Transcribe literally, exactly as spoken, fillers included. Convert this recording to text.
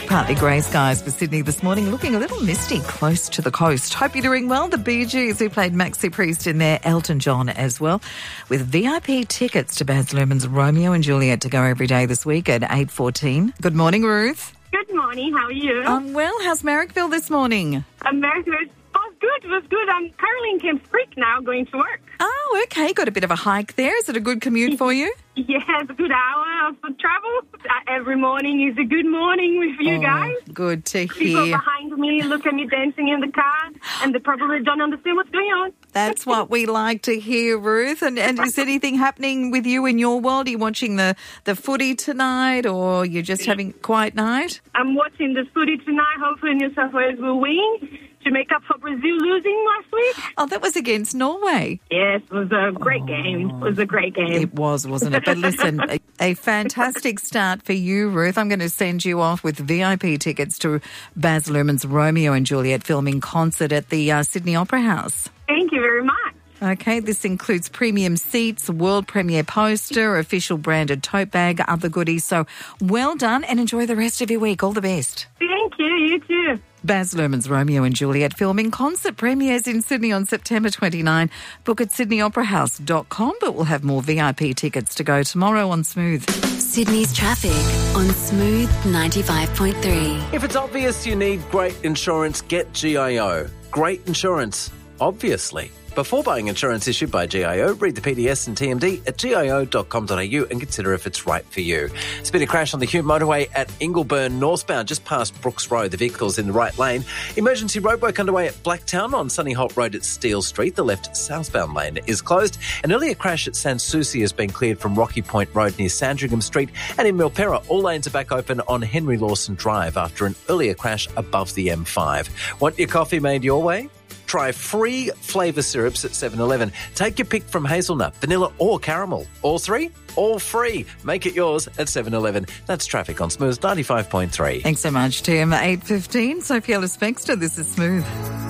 Partly grey skies for Sydney this morning, looking a little misty close to the coast. Hope you're doing well. The Bee Gees, who played Maxi Priest in there, Elton John as well, with V I P tickets to Baz Luhrmann's Romeo and Juliet to go every day this week at eight fourteen. Good morning, Ruth. Good morning. How are you? I'm well. How's Marrickville this morning? America was good. It was good. I'm currently in Kemps Creek now, going to work. Oh, okay. Got a bit of a hike there. Is it a good commute for you? Yeah, it's a good hour of travel. Uh, every morning is a good morning with you oh, guys. Good to hear. People behind me look at me dancing in the car, and they probably don't understand what's going on. That's what we like to hear, Ruth. And, and is anything happening with you in your world? Are you watching the, the footy tonight, or you're just having a quiet night? I'm watching the footy tonight. Hopefully New South Wales will win to make up for Brazil losing last week. Oh, that was against Norway. Yes, it was a great oh, game. It was a great game. It was, wasn't it? But listen, a, a fantastic start for you, Ruth. I'm going to send you off with V I P tickets to Baz Luhrmann's Romeo and Juliet filming concert at the uh, Sydney Opera House. Thank you very much. Okay, this includes premium seats, world premiere poster, official branded tote bag, other goodies. So well done and enjoy the rest of your week. All the best. Thank you. You too. Baz Luhrmann's Romeo and Juliet filming concert premieres in Sydney on September twenty-ninth. Book at sydney opera house dot com, but we'll have more V I P tickets to go tomorrow on Smooth. Sydney's traffic on Smooth ninety-five point three. If it's obvious you need great insurance, get G I O. Great insurance, obviously. Before buying insurance issued by G I O, read the P D S and T M D at g i o dot com dot a u and consider if it's right for you. There's been a crash on the Hume motorway at Ingleburn northbound, just past Brooks Road. The vehicle's in the right lane. Emergency roadwork underway at Blacktown on Sunny Holt Road at Steele Street. The left southbound lane is closed. An earlier crash at Sans Souci has been cleared from Rocky Point Road near Sandringham Street. And in Milperra, all lanes are back open on Henry Lawson Drive after an earlier crash above the M five. Want your coffee made your way? Try free flavour syrups at seven eleven. Take your pick from hazelnut, vanilla or caramel. All three? All free. Make it yours at seven eleven. That's traffic on Smooth ninety-five point three. Thanks so much, Tim. eight fifteen, Sophie Ellis-Bextor. This is Smooth.